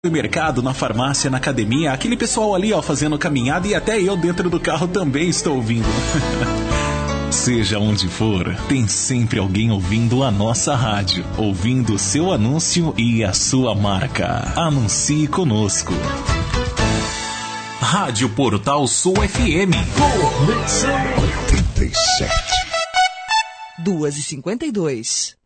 No mercado, na farmácia, na academia, aquele pessoal ali, ó, fazendo caminhada, e até eu dentro do carro também estou ouvindo. Seja onde for, tem sempre alguém ouvindo a nossa rádio, ouvindo o seu anúncio e a sua marca. Anuncie conosco. Rádio Portal Sul FM. Conexão 87. 2h52.